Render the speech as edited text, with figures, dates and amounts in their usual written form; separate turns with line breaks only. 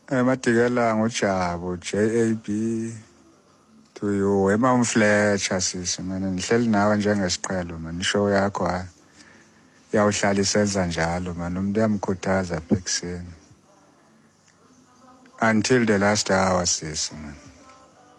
Madikela nguJabu JAB to you Emma Fletcher sisi mina nihleli nawe njengesiqhelo man show yakho yawuhlala isenza njalo man umuntu uyamkhuthaza ekuseni until the last hour sisi man.